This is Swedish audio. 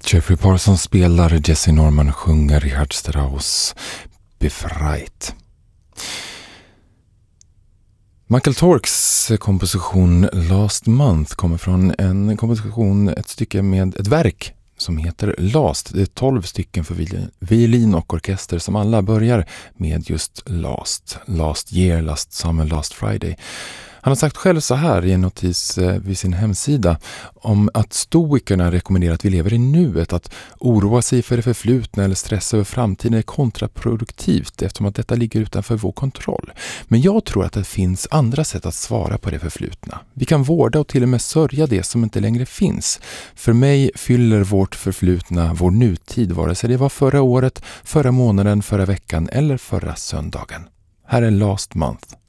Jeffrey Parsons spelar, Jesse Norman sjunger, Richard Strauss Befreit. Michael Torks komposition Last Month kommer från en komposition, ett stycke med ett verk som heter Last. Det är 12 stycken för violin och orkester som alla börjar med just Last. Last year, last summer, last Friday. Han har sagt själv så här i en notis vid sin hemsida om att stoikerna rekommenderar att vi lever i nuet, att oroa sig för det förflutna eller stressa över framtiden är kontraproduktivt eftersom att detta ligger utanför vår kontroll. Men jag tror att det finns andra sätt att svara på det förflutna. Vi kan vårda och till och med sörja det som inte längre finns. För mig fyller vårt förflutna vår nutid, vare sig det var förra året, förra månaden, förra veckan eller förra söndagen. Här är Last Month.